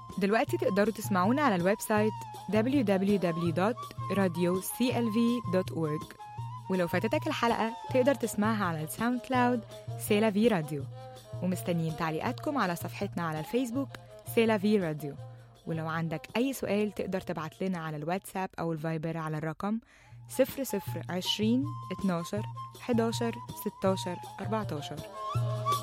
دلوقتي تقدروا تسمعونا على الويب سايت www.radioclv.org، ولو فاتتك الحلقة تقدر تسمعها على الساوند كلاود سيلا في راديو. ومستنيين تعليقاتكم على صفحتنا على الفيسبوك سيلا في راديو. ولو عندك أي سؤال تقدر تبعت لنا على الواتساب أو الفايبر على الرقم 0020 12 11 16 14.